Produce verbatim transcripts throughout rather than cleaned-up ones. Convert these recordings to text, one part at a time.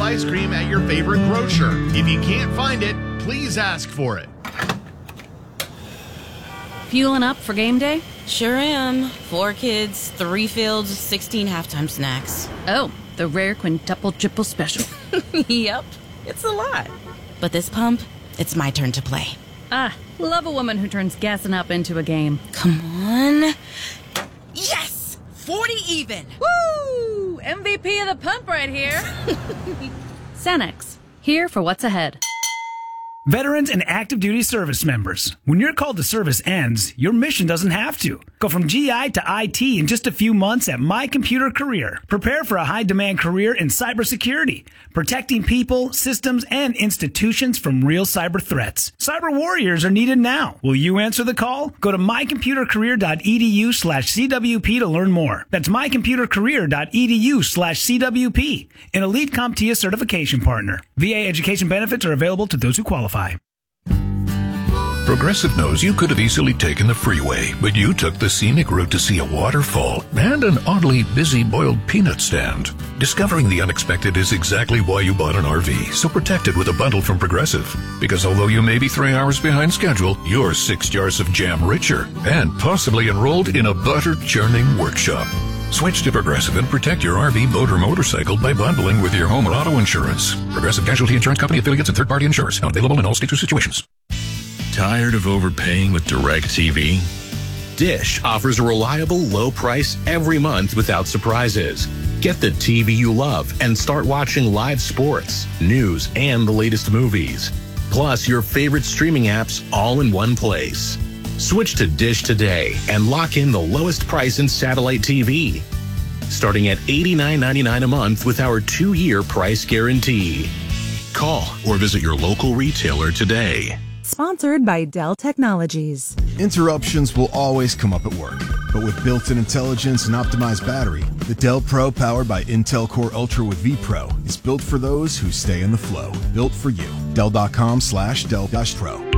ice cream at your favorite grocer. If you can't find it, please ask for it. Fueling up for game day? Sure am. Four kids, three fields, sixteen halftime snacks. Oh, the rare quintuple triple special. Yep, it's a lot. But this pump, it's my turn to play. Ah, love a woman who turns gassing up into a game. Come on. Yes! forty even! Woo! M V P of the pump right here. Cenex, here for what's ahead. Veterans and active duty service members. When your call to service ends, your mission doesn't have to. Go from G I to I T in just a few months at My Computer Career. Prepare for a high-demand career in cybersecurity, protecting people, systems, and institutions from real cyber threats. Cyber warriors are needed now. Will you answer the call? Go to mycomputercareer.edu slash CWP to learn more. That's mycomputercareer.edu slash CWP, an elite CompTIA certification partner. V A education benefits are available to those who qualify. Progressive knows you could have easily taken the freeway, but you took the scenic route to see a waterfall and an oddly busy boiled peanut stand. Discovering the unexpected is exactly why you bought an R V, so protect it with a bundle from Progressive. Because although you may be three hours behind schedule, you're six jars of jam richer and possibly enrolled in a butter-churning workshop. Switch to Progressive and protect your R V, boat, or motorcycle by bundling with your home and auto insurance. Progressive Casualty Insurance Company affiliates and third-party insurers. Not available in all states or situations. Tired of overpaying with DirecTV? Dish offers a reliable, low price every month without surprises. Get the T V you love and start watching live sports, news, and the latest movies. Plus your favorite streaming apps all in one place. Switch to Dish today and lock in the lowest price in satellite T V. Starting at eighty-nine ninety-nine a month with our two-year price guarantee. Call or visit your local retailer today. Sponsored by Dell Technologies. Interruptions will always come up at work, but with built-in intelligence and optimized battery, the Dell Pro powered by Intel Core Ultra with vPro is built for those who stay in the flow. Built for you. Dell.com slash Dell Pro.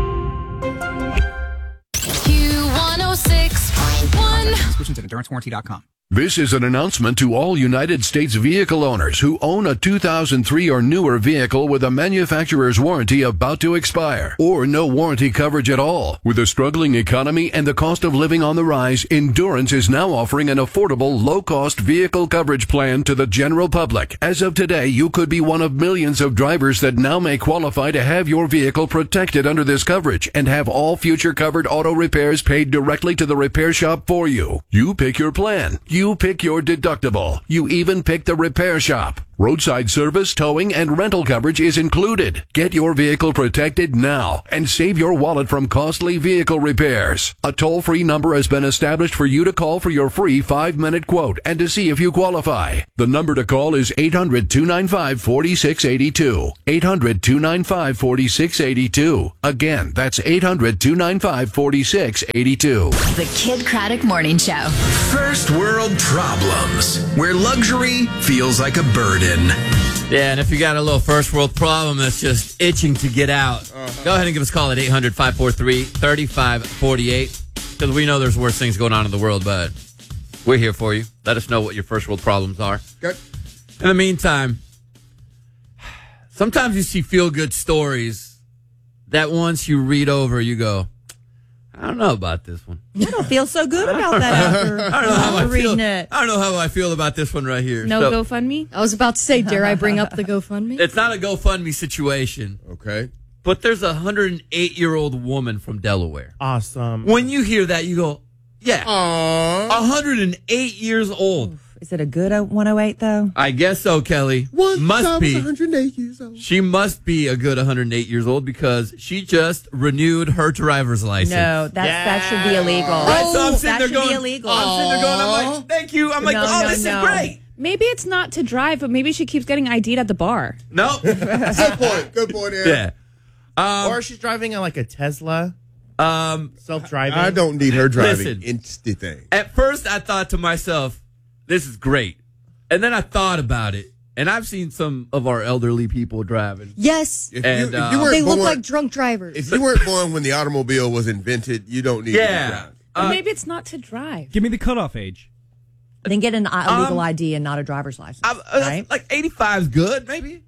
Q one oh six point one. Exclusions at endurance warranty dot com. This is an announcement to all United States vehicle owners who own a two thousand three or newer vehicle with a manufacturer's warranty about to expire, or no warranty coverage at all. With a struggling economy and the cost of living on the rise, Endurance is now offering an affordable, low-cost vehicle coverage plan to the general public. As of today, you could be one of millions of drivers that now may qualify to have your vehicle protected under this coverage and have all future covered auto repairs paid directly to the repair shop for you. You pick your plan. You pick your deductible. You even pick the repair shop. Roadside service, towing, and rental coverage is included. Get your vehicle protected now and save your wallet from costly vehicle repairs. A toll-free number has been established for you to call for your free five-minute quote and to see if you qualify. The number to call is eight hundred two nine five four six eight two. eight hundred two nine five four six eight two. Again, that's eight hundred two nine five four six eight two. The Kid Craddock Morning Show. First world problems, where luxury feels like a burden. Yeah, and if you got a little first world problem that's just itching to get out, uh-huh. go ahead and give us a call at eight hundred five four three three five four eight, because we know there's worse things going on in the world, but we're here for you. Let us know what your first world problems are. Good. In the meantime, sometimes you see feel-good stories that once you read over, you go, I don't know about this one. I don't feel so good about that after, I don't know how I reading feel. it. I don't know how I feel about this one right here. No So, GoFundMe? I was about to say, dare I bring up the GoFundMe? It's not a GoFundMe situation. Okay. But there's a one hundred eight-year-old woman from Delaware. Awesome. When you hear that, you go, yeah. Aww. one hundred eight years old. Is it a good one oh eight, though? I guess so, Kelly. One must be. one hundred eight years old. She must be a good one hundred eight years old because she just renewed her driver's license. No, that's, yeah. that should be illegal. Right, so I'm sitting that there should going, be illegal. I'm sitting there going, I'm like, thank you. I'm like, No, oh, no, this no. is great. Maybe it's not to drive, but maybe she keeps getting I D'd at the bar. No. Good point. Good point, Aaron. Yeah. Um, or she's driving on like a Tesla, um, self-driving. I don't need her driving Listen, into thing. At first, I thought to myself, this is great. And then I thought about it. And I've seen some of our elderly people driving. Yes. If and, you, if uh, you weren't They look born, like drunk drivers. If you weren't born when the automobile was invented, you don't need Yeah. to drive. Or uh, maybe it's not to drive. Give me the cutoff age. Then get an illegal Um, I D and not a driver's license, I, uh, right? Like eighty-five is good, maybe.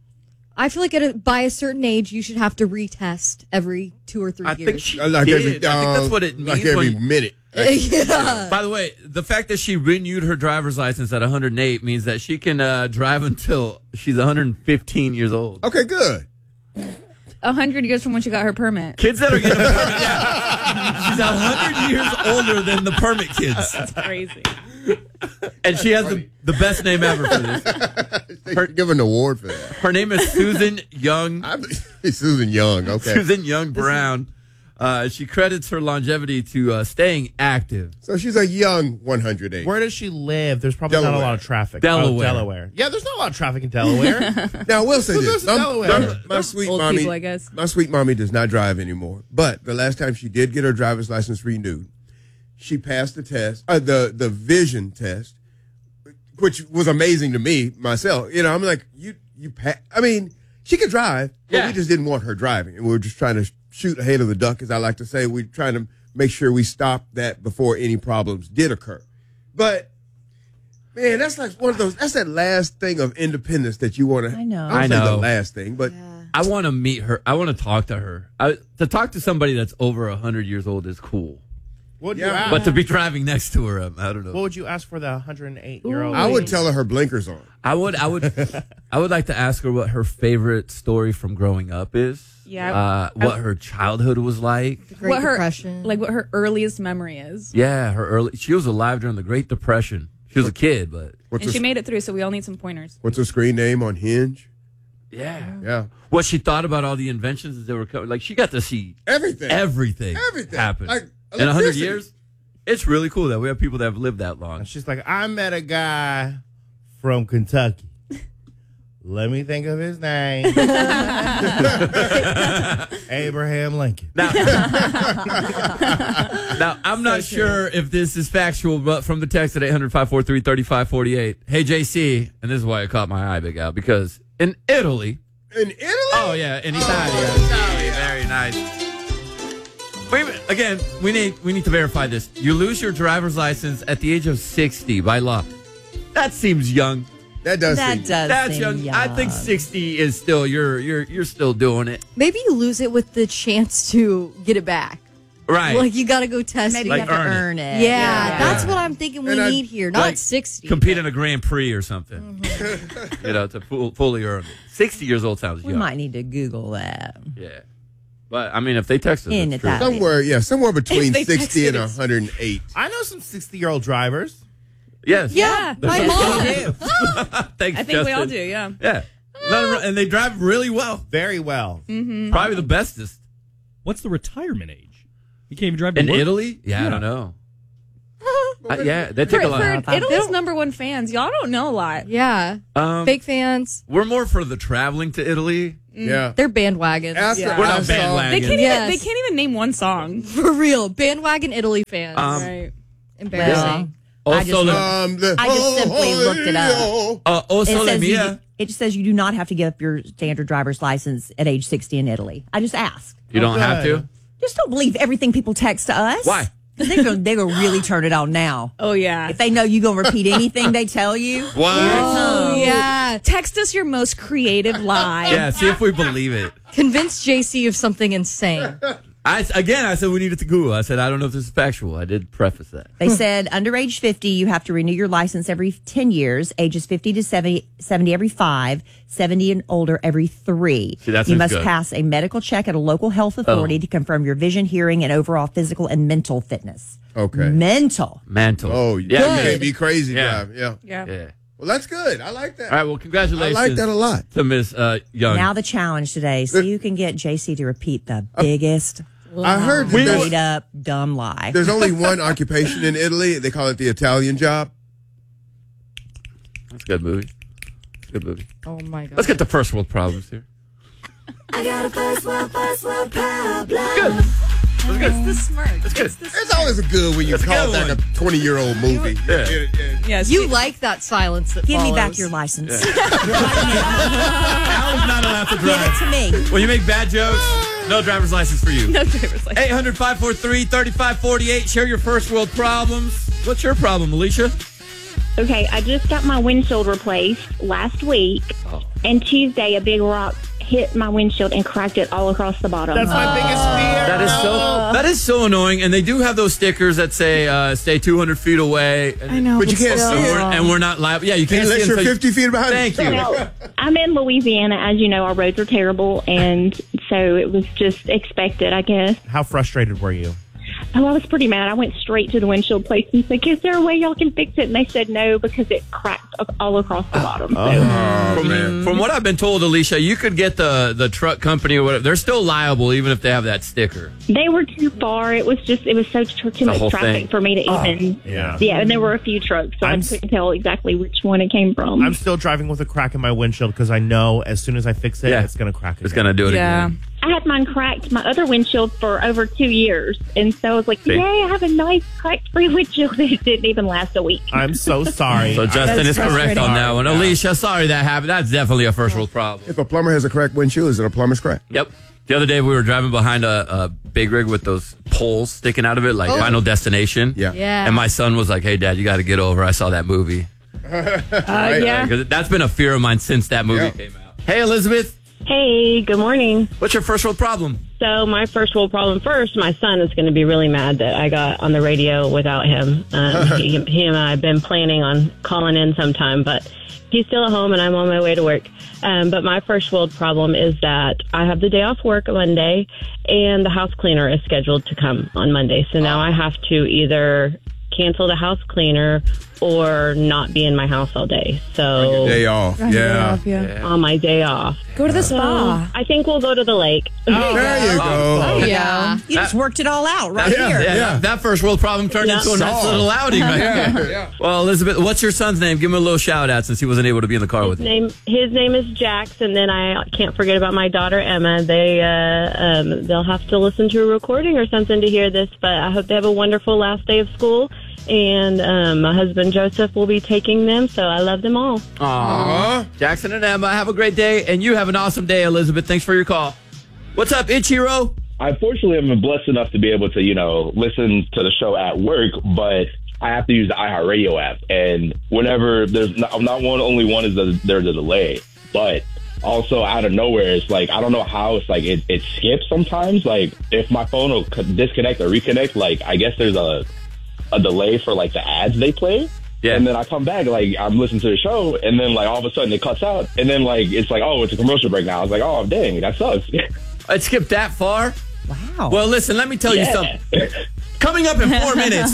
I feel like at a, by a certain age, you should have to retest every two or three I years. think she Like did. every- I think that's what it means. like every when- minute. yeah. By the way, the fact that she renewed her driver's license at one hundred eight means that she can uh, drive until she's one hundred fifteen years old. Okay, good. A hundred years from when she got her permit. Kids that are getting a permit, yeah. She's one hundred years older than the permit kids. That's crazy. And she has the, the best name ever for this. Her, give her an award for that. Her name is Susan Young. Susan Young, okay. Susan Young Brown. Uh, she credits her longevity to uh, staying active. So she's a young one hundred eight. Where does she live? There's probably Delaware. not a lot of traffic. Delaware. Oh, Delaware. Yeah, there's not a lot of traffic in Delaware. Now, I will say Who this. lives in I'm- Delaware? I'm- my sweet Old mommy, people, I guess. my sweet mommy does not drive anymore. But the last time she did get her driver's license renewed, she passed the test, uh, the the vision test, which was amazing to me myself. You know, I'm like, you you. Pa- I mean, she could drive, but Yeah. we just didn't want her driving, and we were just trying to shoot ahead of the duck, as I like to say. We're trying to make sure we stopped that before any problems did occur. But man, that's like one of those. That's that last thing of independence that you want to. I know. I I know the know. last thing, but I want to meet her. I want to talk to her. I, to talk to somebody that's over one hundred years old is cool. What would Yeah. you ask? But to be driving next to her, um, I don't know. What would you ask for the one hundred eight year old? I would tell her her blinkers on. I would, I would, I would like to ask her what her favorite story from growing up is. Yeah. Uh, what I- her childhood was like. Great what her Depression. like what her earliest memory is. Yeah, her early. She was alive during the Great Depression. She was a kid, but What's And her, she made it through, so we all need some pointers. what's her screen name on Hinge? yeah, Yeah, what she thought about all the inventions as they were coming. Like she got to see everything. everything, Everything. happen Like in a hundred electricity. years. It's really cool that we have people that have lived that long. And she's like, I met a guy from Kentucky. Let me think of his name. Abraham Lincoln. Now, now I'm not sure if this is factual, but from the text at eight hundred, five four three, three five four eight. Hey, J C, and this is why it caught my eye, Big Al, because in Italy. In Italy? Oh, yeah, in Italy. Oh, Very nice. Wait, a minute. Again, we need we need to verify this. You lose your driver's license at the age of sixty by law. That seems young. That does That seem. does That's seem young. young. I think sixty is still you're you're you're still doing it. Maybe you lose it with the chance to get it back. Right. Like you got to go test Maybe it. you have to earn it. earn it. Yeah, that's what I'm thinking we And I- need here. Not Like, sixty. compete in a Grand Prix or something. You know, to full, fully earn it. sixty years old sounds We young. might need to Google that. Yeah. But, I mean, if they text us, In it's it that true. Somewhere, yeah, somewhere between They sixty and texted us. one hundred eight. I know some sixty year old drivers. Yes. Yeah, My mom. Thanks, I think we all Justin. do. Yeah. Yeah. None of- and they drive really well. Very well. Mm-hmm. Probably the bestest. What's the retirement age? You can't even drive to In work? Italy? Yeah, I Yeah. don't know. Uh, yeah, they take For, a lot. for Italy's number one fans, y'all don't know a lot. Yeah. Um, Fake fans. We're more for the traveling to Italy. Yeah. They're bandwagons. After Yeah. We're I not saw- bandwagon. They can't Yes. even. They can't even name one song. For real. Bandwagon Italy fans. Um, Right. Embarrassing. I Also, just, the, Um, the, I just simply looked it up. uh, It also says, you, Mia. it just says you do not have to give up your standard driver's license at age sixty in Italy. I just asked. You don't have to? Just don't believe everything people text to us. Why? Because they're going they're gonna really turn it on now. Oh yeah. If they know you're going to repeat anything they tell you. What? Oh, yeah. Text us your most creative lie. Yeah, see if we believe it. Convince J C of something insane. I, again, I said we needed to Google. I said, I don't know if this is factual. I did preface that. They said under age fifty, you have to renew your license every ten years, ages fifty to seventy, seventy every five, seventy and older every three. See, that you seems must good. pass a medical check at a local health authority Oh. to confirm your vision, hearing, and overall physical and mental fitness. Okay. Mental. Mantle. Oh, yeah. you man. can't be crazy Yeah. driving. Yeah. Yeah. Yeah. Well, that's good. I like that. All right, well, congratulations. I like that a lot. To Miss uh, Young. Now the challenge today, so you can get J C to repeat the biggest, I heard that made there's, up dumb lie. there's only one occupation in Italy. They call it the Italian job. That's a good movie. That's a good movie. Oh, my God. Let's get to first world problems here. I got a first world, first world problem. Good. That's good. It's the smirk. That's good. It's the It's always good when you That's a call good back one. a twenty-year-old movie. Yeah. Yeah, yeah. Yes. You like that silence that Give me back follows. your license. Alan's not allowed to Give drive. it to me. When you make bad jokes, no driver's license for you. No driver's license. eight hundred, five four three, three five four eight. Share your first world problems. What's your problem, Alicia? Okay, I just got my windshield replaced last week, and Tuesday a big rock hit my windshield and cracked it all across the bottom. That's my biggest fear. That is so that is so annoying, and they do have those stickers that say uh, "Stay two hundred feet away." And, I know, But you but can't still. see it. and we're, and we're not liable. Yeah, you can't Unless see it you're until you- fifty feet behind. Thank you. Well, I'm in Louisiana. As you know, our roads are terrible, and so it was just expected, I guess. How frustrated were you? Oh, I was pretty mad. I went straight to the windshield place and said, is there a way y'all can fix it? And they said no, because it cracked all across the bottom. So. Oh, From, man. from what I've been told, Alicia, you could get the, the truck company or whatever. They're still liable even if they have that sticker. They were too far. It was just, it was so tr- too The much whole traffic thing. for me to even. Yeah. Yeah, and there were a few trucks, so I'm I couldn't tell exactly which one it came from. I'm still driving with a crack in my windshield because I know as soon as I fix it, Yeah. it's going to crack again. It's going to do it Yeah. again. I had mine cracked, my other windshield, for over two years. And so I was like, See? yay, I have a nice cracked-free windshield. It didn't even last a week. I'm so sorry. So Justin is That's correct on that one. Yeah. Alicia, sorry that happened. That's definitely a first world problem. If a plumber has a cracked windshield, is it a plumber's crack? Yep. The other day we were driving behind a, a big rig with those poles sticking out of it, like Final Destination. Yeah. Yeah. And my son was like, hey, Dad, you got to get over. I saw that movie. Uh, yeah. Because that's been a fear of mine since that movie Yeah. came out. Hey, Elizabeth, Hey, good morning. what's your first world problem? So my first world problem first, my son is going to be really mad that I got on the radio without him. Um, he, he and I have been planning on calling in sometime, but he's still at home and I'm on my way to work. Um, but my first world problem is that I have the day off work Monday and the house cleaner is scheduled to come on Monday. So now I have to either cancel the house cleaner or not be in my house all day. So Day off. Yeah. Yeah. on my day off. Go to the So Oh. I think we'll go to the lake. There you go. Yeah. You just worked it all out right yeah, here. yeah, That, that first world problem turned Yeah. into a nice Solved. little outing right Yeah, there. yeah. Well, Elizabeth, what's your son's name? Give him a little shout out since he wasn't able to be in the car with His you. name, his name is Jax, and then I can't forget about my daughter Emma. They uh, um, they'll have to listen to a recording or something to hear this, but I hope they have a wonderful last day of school. And um, my husband Joseph will be taking them, so I love them all. Aww. Jackson and Emma, have a great day, and you have an awesome day, Elizabeth. Thanks for your call. What's up, Ichiro? I fortunately am blessed enough to be able to, you know, listen to the show at work, but I have to use the iHeartRadio app. And whenever there's not, not one, only one is the, there's a delay, but also out of nowhere, it's like, I don't know how it's like, it, it skips sometimes. Like if my phone will co- disconnect or reconnect, like I guess there's a, a delay for like the ads they play. Yeah. And then I come back, like I'm listening to the show, and then like all of a sudden it cuts out, and then like it's like, oh, it's a commercial break now. I was like, oh, dang, that sucks. It skipped that far? Wow. Well, listen, let me tell you Yeah. something. Coming up in four minutes,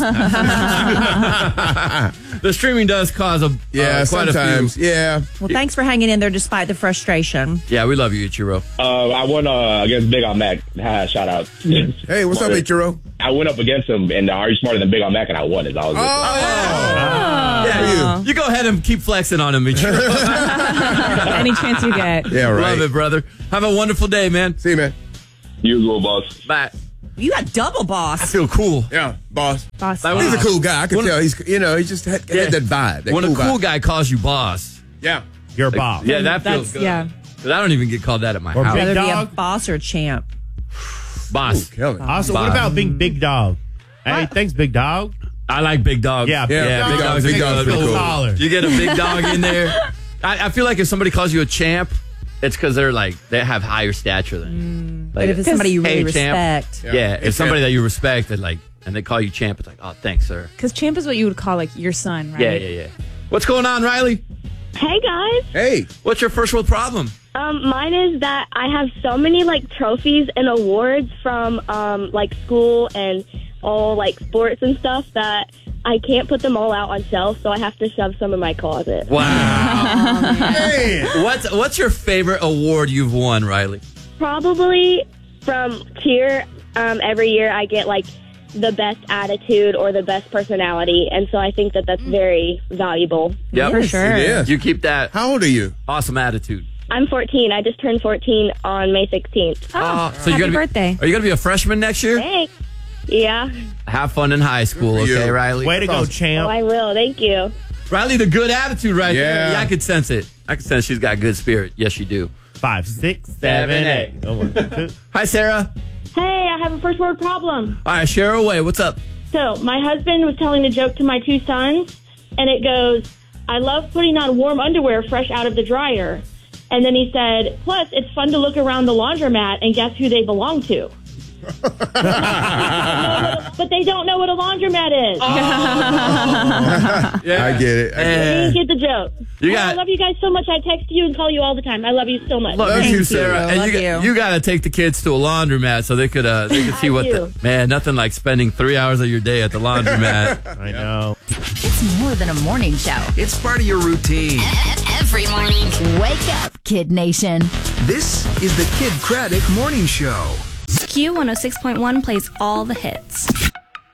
the streaming does cause a Yeah, uh, quite sometimes. a few. Yeah. Well, thanks for hanging in there despite the frustration. Yeah, we love you, Ichiro. Uh, I won uh, against Big on Mac. Ha, shout out. Hey, what's up, Ichiro? I went up against him, and are you smarter than Big on Mac? And I won it. I was Oh, yeah. Yeah, you. you go ahead and keep flexing on him, Ichiro. Any chance you get. Yeah, right. Love it, brother. Have a wonderful day, man. See you, man. usual, boss. Bye. You got double I boss. feel cool. Yeah, boss. Boss. Like, He's a cool guy. I can When- tell. He's, you know, he just had, Yeah. had that vibe. That When cool a cool vibe. guy calls you boss. Yeah. You're boss. Yeah, that feels That's, good. yeah. 'Cause I don't even get called that at my Or house. big Whether be a dog. boss or a champ. Boss. Ooh, Kelly. Also, Boss. what about being big dog? Hey, thanks, big dog. I like big dogs. Yeah, Yeah, yeah, big big dog- dogs. big are dog's good. pretty cool. Collar. You get a big dog in there. I, I feel like if somebody calls you a champ, it's because they're like they have higher stature than you. But if it's somebody you really hey, champ. respect. Yeah, Hey, if somebody champ. that you respect and like, and they call you champ, it's like, oh, thanks, sir. Because champ is what you would call like your son, right? Yeah, yeah, yeah. What's going on, Riley? Hey guys. Hey. What's your first world problem? Um, mine is that I have so many like trophies and awards from um, like school and all like sports and stuff that I can't put them all out on shelf, so I have to shove some in my closet. Wow. Man. what's what's your favorite award you've won, Riley? Probably from cheer. Um, every year I get like the best attitude or the best personality, and so I think that that's very valuable. Yeah, For sure. It is. You keep that How old are you? awesome attitude. I'm fourteen. I just turned fourteen on May sixteenth. Oh, so Happy you're gonna be, birthday. Are you gonna be a freshman next year? Thanks. Yeah. Have fun in high school, Good for okay, you. Riley? Way to go, Oh, champ. I will. Thank you. Riley, the good attitude right there. Yeah. Yeah, I could sense it. I could sense she's got good spirit. Yes, you do. Five, six, Seven, seven, eight. Oh, one, two. Hi, Sarah. Hey, I have a first world problem. All right, share away. What's up? So, my husband was telling a joke to my two sons, and it goes, I love putting on warm underwear fresh out of the dryer. And then he said, plus, it's fun to look around the laundromat and guess who they belong to. But they don't know what a laundromat is. Oh. Yeah. I get it. I You get didn't it. get the joke. You Oh, got- I love you guys so much. I text you and call you all the time. I love you so much. Love you, Sarah. And you, got- you got to take the kids to a laundromat so they could uh, they could see I what do. the man. Nothing like spending three hours of your day at the laundromat. I know. It's more than a morning show. It's part of your routine. Every morning. Wake up, Kid Nation. This is the Kid Craddock Morning Show. Q one oh six point one plays all the hits.